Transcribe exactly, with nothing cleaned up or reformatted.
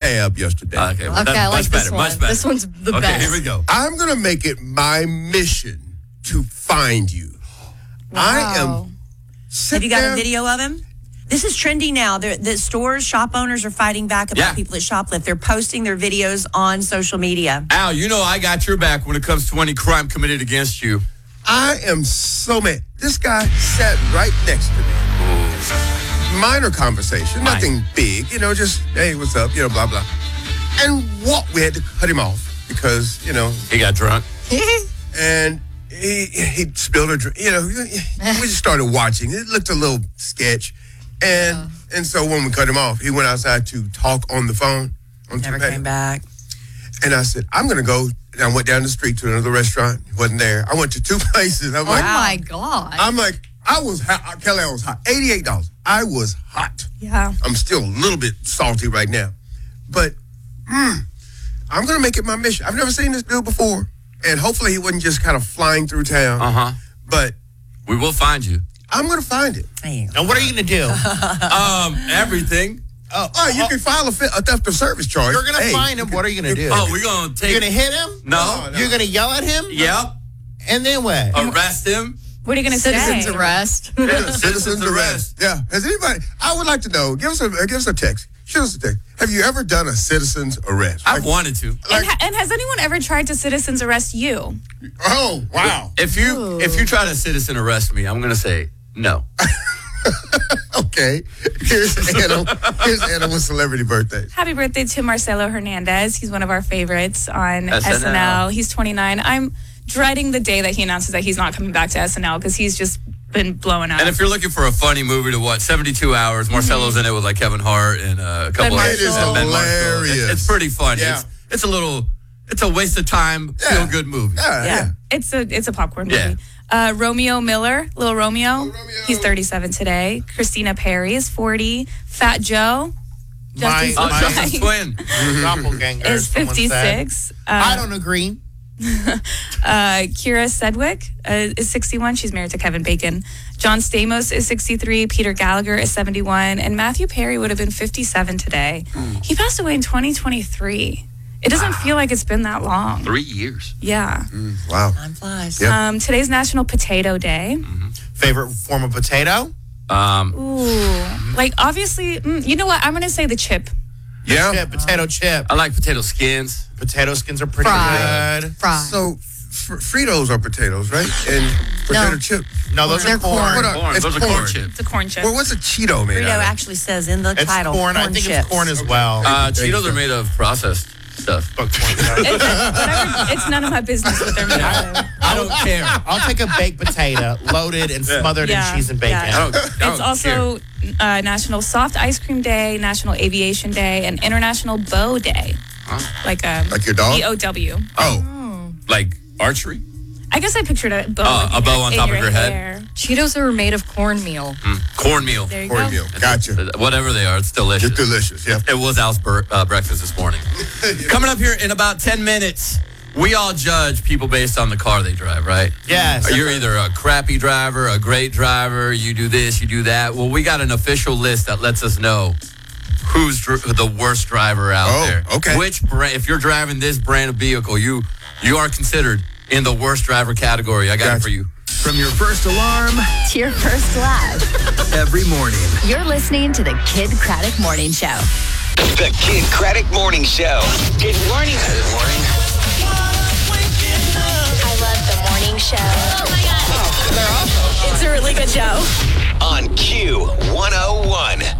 tab yesterday. Okay, well, okay, that's I like much this better, one. much better. This one's the okay, best. here we go. I'm going to make it my mission to find you. Wow. I am. Have you got there. a video of him? This is trendy now. The, the stores, shop owners are fighting back about Yeah. people that shoplift. They're posting their videos on social media. Al, you know I got your back when it comes to any crime committed against you. I am so mad. This guy sat right next to me. Minor conversation, Minor. nothing big, you know, just, hey, what's up, you know, blah, blah. And what, we had to cut him off because, you know, He got drunk. and he he spilled a drink, you know, we just started watching. It looked a little sketch. And and so when we cut him off, he went outside to talk on the phone. On Never two came back. And I said, I'm going to go. And I went down the street to another restaurant. He wasn't there. I went to two places. I'm Oh like, my God. I'm like, I was hot. Kelly, I was hot. eighty-eight dollars. I was hot. Yeah. I'm still a little bit salty right now. But mm, I'm going to make it my mission. I've never seen this dude before. And hopefully he wasn't just kind of flying through town. Uh-huh. But We will find you. I'm going to find it. And what are you going to do? Um, everything. Oh, oh you can file a, fi- a theft of service charge. You're going to Hey, find him. What are you going to do? Oh, we're going to take... You're going to hit him? No. No, no. You're going to yell at him? Yep. And then what? Arrest him. What are you going to Citizens say? arrest. Yeah, Citizens arrest. Yeah. Has anybody? I would like to know. Give us a uh, give us a text. Shoot us a text. Have you ever done a citizen's arrest? I've wanted to. And, ha- and has anyone ever tried to citizens arrest you? Oh wow. If you if you try to citizen arrest me, I'm going to say no. Okay. Here's Anna. Here's Anna with celebrity birthdays. Happy birthday to Marcelo Hernandez. He's one of our favorites on S N L. S N L. He's twenty-nine. I'm dreading the day that he announces that he's not coming back to S N L because he's just been blowing up. And if you're looking for a funny movie to watch, seventy-two hours, Marcelo's in it with like Kevin Hart and uh, a couple Ben of It is Marshall. Ben Marshall. hilarious. It- it's pretty funny. Yeah. It's, it's a little, it's a waste of time, Yeah. feel good movie. Yeah. yeah, yeah. it's a it's a popcorn movie. Yeah. Uh, Romeo Miller, Little Romeo, Romeo. he's thirty-seven today. Christina Perry is forty. Fat Joe My, Justin's Oh, my Justin's twin. doppelganger, is someone said. fifty-six. Uh, I don't agree. Uh, Kira Sedgwick uh, is sixty-one. She's married to Kevin Bacon. John Stamos is sixty-three. Peter Gallagher is seventy-one. And Matthew Perry would have been fifty-seven today. He passed away in twenty twenty-three. It doesn't feel like it's been that long. Three years. Yeah. Wow. Time flies. Yeah. Um, today's National Potato Day. Favorite form of potato? Um, Ooh. Like, obviously, mm, you know what? I'm going to say the chip. Yeah. Chip, potato chip. I like potato skins. Potato skins are pretty Fried. good. Fried. So fr- Fritos are potatoes, right? And potato No. chip. No, those They're are corn. corn. What are- Corn. It's Those are corn. corn chips. It's a corn chip. Well, what's a Cheeto made Frito out of? actually says in the It's title, corn. I think chips. it's corn as well. Uh, Cheetos are made of processed stuff. But corn chips. It- whatever, it's none of my business what they're made out of. I don't care. I'll take a baked potato, loaded and smothered Yeah, in cheese and bacon. yeah. I don't, I don't It's also uh, National Soft Ice Cream Day, National Aviation Day, and International Bow Day. Like a Like your dog? B O W. Oh. care. Like archery? I guess I pictured a bow. Uh, in a bow your- on in top of your head. hair. Cheetos are made of cornmeal. Cornmeal. There you Cornmeal. go. Gotcha. Whatever they are, it's delicious. It's delicious. Yeah. It was Al's bur- uh, breakfast this morning. Coming up here in about ten minutes, we all judge people based on the car they drive, right? Yes. You're either a crappy driver, a great driver, you do this, you do that. Well, we got an official list that lets us know who's dr- the worst driver out Oh, there. okay. Which brand, if you're driving this brand of vehicle, you you are considered in the worst driver category. I got it Gotcha. for you. From your first alarm To your first laugh. every morning. You're listening to the Kid Craddock Morning Show. The Kid Craddock Morning Show. Good morning. Good morning. I love the morning show. Oh my God. It's a really good show. On Q one oh one.